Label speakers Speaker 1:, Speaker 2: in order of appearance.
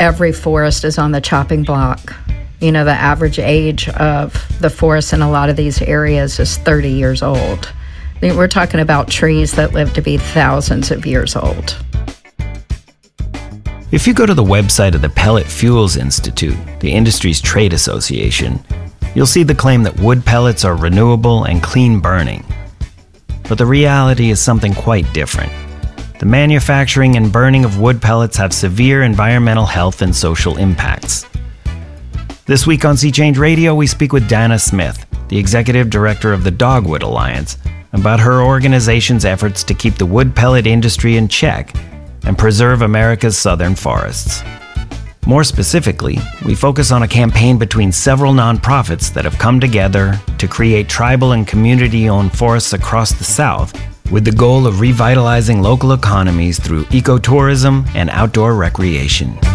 Speaker 1: every forest is on the chopping block. The average age of the forest in a lot of these areas is 30 years old. We're talking about trees that live to be thousands of years old.
Speaker 2: If you go to the website of the Pellet Fuels Institute, the industry's trade association, you'll see the claim that wood pellets are renewable and clean burning. But the reality is something quite different. The manufacturing and burning of wood pellets have severe environmental, health, and social impacts. This week on Sea Change Radio, we speak with Dana Smith, the executive director of the Dogwood Alliance, about her organization's efforts to keep the wood pellet industry in check and preserve America's southern forests. More specifically, we focus on a campaign between several nonprofits that have come together to create tribal and community-owned forests across the South with the goal of revitalizing local economies through ecotourism and outdoor recreation.